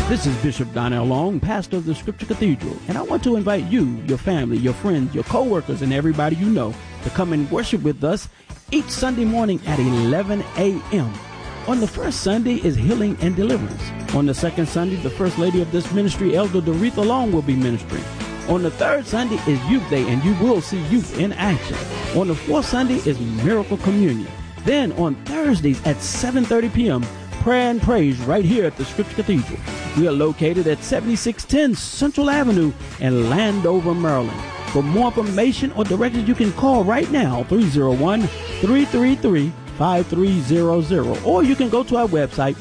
This is Bishop Donnell Long, pastor of the Scripture Cathedral, and I want to invite you, your family, your friends, your co-workers, and everybody you know to come and worship with us each Sunday morning at 11 a.m. On the first Sunday is healing and deliverance. On the second Sunday, the First Lady of this ministry, Elder Doretha Long, will be ministering. On the third Sunday is Youth Day, and you will see youth in action. On the fourth Sunday is Miracle Communion. Then on Thursdays at 7:30 p.m., prayer and praise right here at the Scripture Cathedral. We are located at 7610 Central Avenue in Landover, Maryland. For more information or directions, you can call right now, 301-333-5300, or you can go to our website,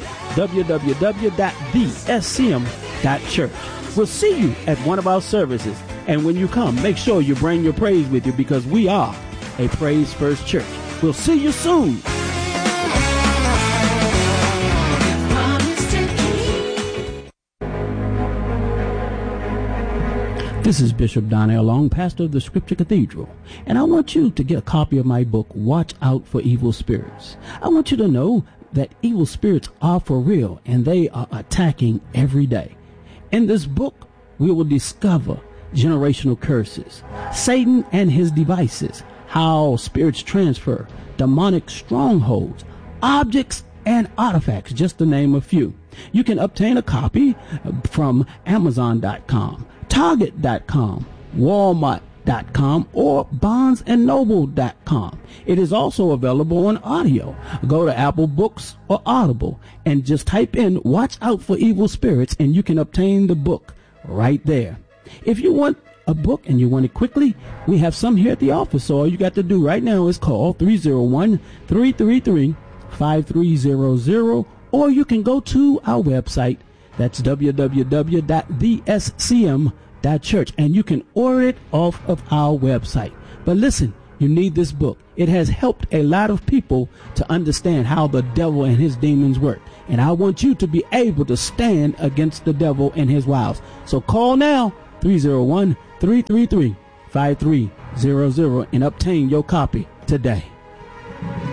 www.thescm.church. We'll see you at one of our services, and when you come, make sure you bring your praise with you, because we are a Praise First Church. We'll see you soon. This is Bishop Donnell Long, pastor of the Scripture Cathedral, and I want you to get a copy of my book, Watch Out for Evil Spirits. I want you to know that evil spirits are for real, and they are attacking every day. In this book, we will discover generational curses, Satan and his devices, how spirits transfer, demonic strongholds, objects and artifacts, just to name a few. You can obtain a copy from Amazon.com, Target.com, Walmart.com, or BarnesandNoble.com. It is also available on audio. Go to Apple Books or Audible and just type in Watch Out for Evil Spirits, and you can obtain the book right there. If you want a book and you want it quickly, we have some here at the office. So all you got to do right now is call 301-333-5300, or you can go to our website. That's www.thescm.church, and you can order it off of our website. But listen, you need this book. It has helped a lot of people to understand how the devil and his demons work. And I want you to be able to stand against the devil and his wiles. So call now, 301-333-5300, and obtain your copy today.